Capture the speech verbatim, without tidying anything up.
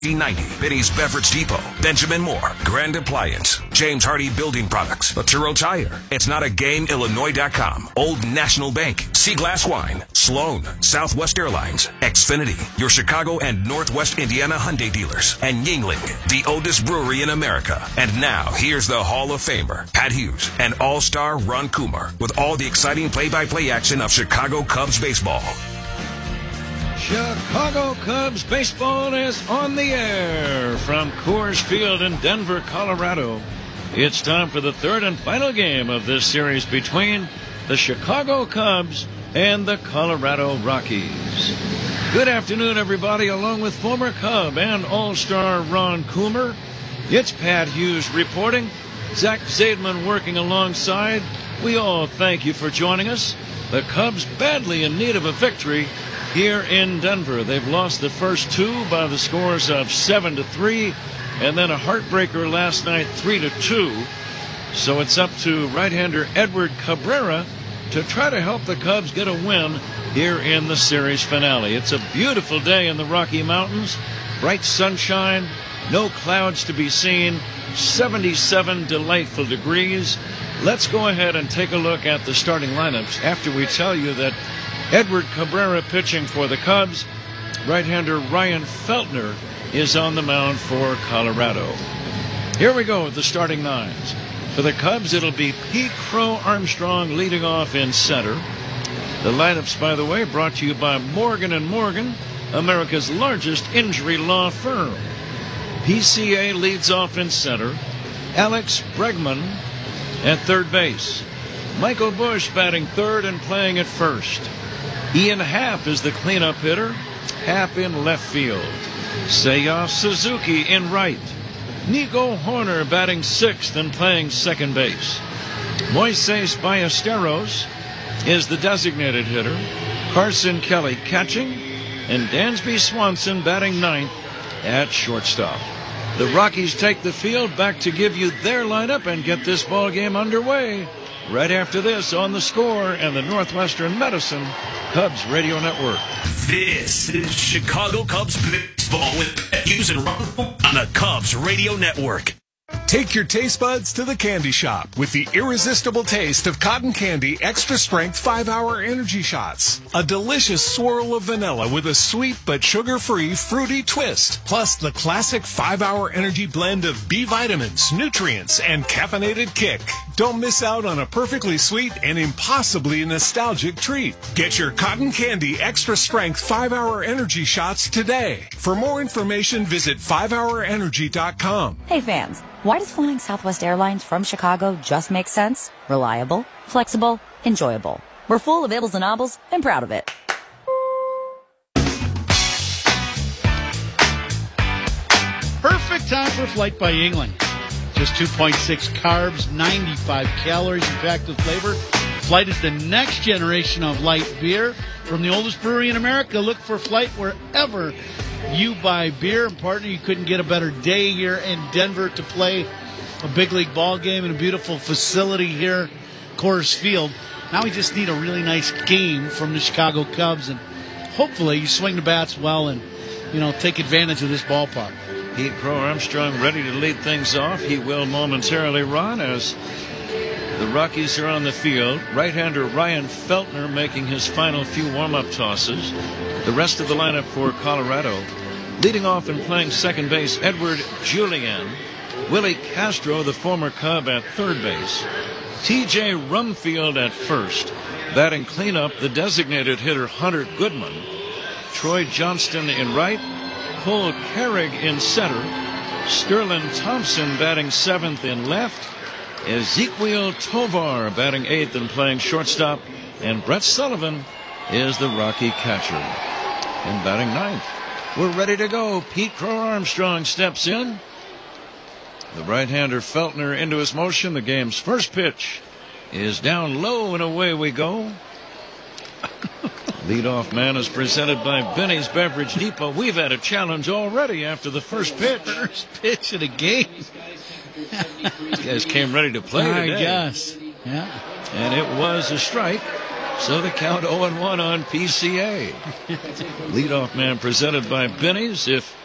ninety, Benny's Beverage Depot, Benjamin Moore, Grand Appliance, James Hardy Building Products, Laturo Tire, It's Not a Game, Illinois dot com, Old National Bank, Sea Glass Wine, Sloan, Southwest Airlines, Xfinity, your Chicago and Northwest Indiana Hyundai dealers, and Yingling, the oldest brewery in America. And now, here's the Hall of Famer, Pat Hughes, and All-Star Ron Coomer, with all the exciting play-by-play action of Chicago Cubs baseball. Chicago Cubs baseball is on the air from Coors Field in Denver, Colorado. It's time for the third and final game of this series between the Chicago Cubs and the Colorado Rockies. Good afternoon, everybody. Along with former Cub and All-Star Ron Coomer, it's Pat Hughes reporting. Zach Zaidman working alongside. We all thank you for joining us. The Cubs badly in need of a victory here in Denver. They've lost the first two by the scores of seven to three, and then a heartbreaker last night, three to two. So it's up to right-hander Edward Cabrera to try to help the Cubs get a win here in the series finale. It's a beautiful day in the Rocky Mountains. Bright sunshine, no clouds to be seen, seventy-seven delightful degrees. Let's go ahead and take a look at the starting lineups after we tell you that Edward Cabrera pitching for the Cubs. Right-hander Ryan Feltner is on the mound for Colorado. Here we go with the starting nines. For the Cubs, it'll be Pete Crow Armstrong leading off in center. The lineups, by the way, brought to you by Morgan and Morgan, America's largest injury law firm. P C A leads off in center. Alex Bregman at third base. Michael Busch batting third and playing at first. Ian Happ is the cleanup hitter. Happ in left field. Seiya Suzuki in right. Nico Horner batting sixth and playing second base. Moises Ballesteros is the designated hitter. Carson Kelly catching. And Dansby Swanson batting ninth at shortstop. The Rockies take the field back to give you their lineup and get this ball game underway right after this on The Score and the Northwestern Medicine Cubs Radio Network. This is Chicago Cubs baseball with Hughes and Ron on the Cubs Radio Network. Take your taste buds to the candy shop with the irresistible taste of Cotton Candy Extra Strength five hour Energy Shots. A delicious swirl of vanilla with a sweet but sugar-free fruity twist. Plus the classic five hour energy blend of B vitamins, nutrients, and caffeinated kick. Don't miss out on a perfectly sweet and impossibly nostalgic treat. Get your Cotton Candy Extra Strength five hour Energy Shots today. For more information, visit five hour energy dot com. Hey fans, why does flying Southwest Airlines from Chicago just make sense? Reliable, flexible, enjoyable. We're full of ibbles and obbles and proud of it. Perfect time for Flight by Yuengling. Just two point six carbs, ninety-five calories in packed with flavor. Flight is the next generation of light beer from the oldest brewery in America. Look for Flight wherever you buy beer. And partner, you couldn't get a better day here in Denver to play a big league ball game in a beautiful facility here, Coors Field. Now we just need a really nice game from the Chicago Cubs, and hopefully you swing the bats well and, you know, take advantage of this ballpark. Pete Crow Armstrong ready to lead things off. He will momentarily, Ron, as the Rockies are on the field. Right-hander Ryan Feltner making his final few warm-up tosses. The rest of the lineup for Colorado. Leading off and playing second base, Edward Julien. Willie Castro, the former Cub, at third base. T J Rumfield at first. Batting cleanup, the designated hitter Hunter Goodman. Troy Johnston in right. Cole Carrig in center. Sterling Thompson batting seventh in left. Ezequiel Tovar batting eighth and playing shortstop. And Brett Sullivan is the Rocky catcher. And batting ninth. We're ready to go. Pete Crow Armstrong steps in. The right-hander Feltner into his motion. The game's first pitch is down low, and away we go. Leadoff man is presented by Benny's Beverage Depot. We've had a challenge already after the first pitch. First pitch of the game. These guys came ready to play I today. guess. Yeah. And it was a strike. So the count oh and one on P C A. Leadoff man presented by Benny's. If